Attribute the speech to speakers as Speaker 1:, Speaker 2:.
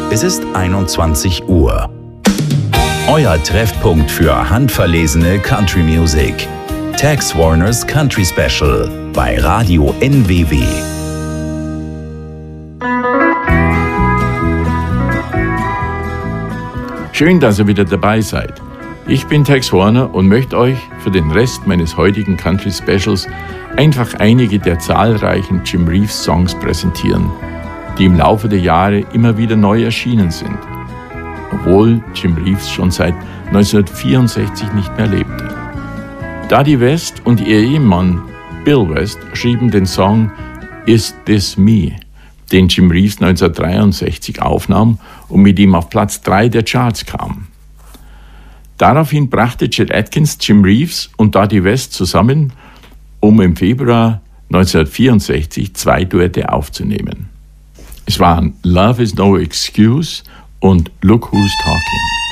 Speaker 1: Es ist 21 Uhr. Euer Treffpunkt für handverlesene Country Music. Tex Warners Country Special bei Radio NWW.
Speaker 2: Schön, dass ihr wieder dabei seid. Ich bin Tex Warner und möchte euch für den Rest meines heutigen Country Specials einfach einige der zahlreichen Jim Reeves Songs präsentieren, die im Laufe der Jahre immer wieder neu erschienen sind, obwohl Jim Reeves schon seit 1964 nicht mehr lebte. Dottie West und ihr Ehemann Bill West schrieben den Song Is This Me?, den Jim Reeves 1963 aufnahm und mit ihm auf Platz 3 der Charts kam. Daraufhin brachte Chet Atkins Jim Reeves und Dottie West zusammen, um im Februar 1964 2 Duette aufzunehmen. Es waren Love Is No Excuse und Look Who's Talking.